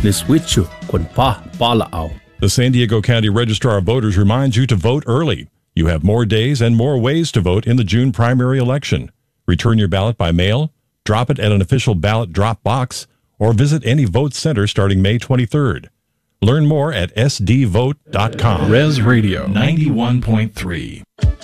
ni switch kon pa pala au. The San Diego County Registrar of Voters reminds you to vote early. You have more days and more ways to vote in the June primary election. Return your ballot by mail, drop it at an official ballot drop box, or visit any vote center starting May 23rd. Learn more at sdvote.com. Res Radio 91.3.